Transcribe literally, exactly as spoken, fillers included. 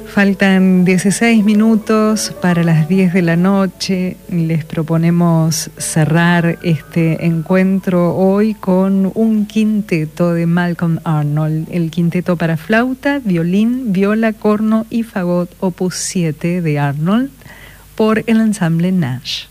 Faltan dieciséis minutos para las diez de la noche. Les proponemos cerrar este encuentro hoy con un quinteto de Malcolm Arnold, el quinteto para flauta, violín, viola, corno y fagot opus siete de Arnold por el ensamble Nash.